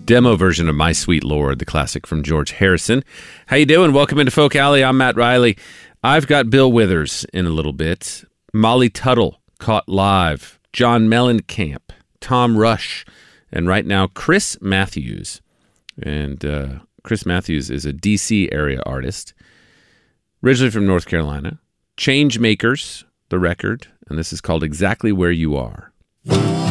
demo version of My Sweet Lord, the classic from George Harrison. How you doing? Welcome into Folk Alley. I'm Matt Riley. I've got Bill Withers in a little bit. Molly Tuttle, Caught Live. John Mellencamp. Tom Rush. And right now, Chris Matthews. And Chris Matthews is a D.C. area artist. Originally from North Carolina. Changemakers, the record. And this is called Exactly Where You Are.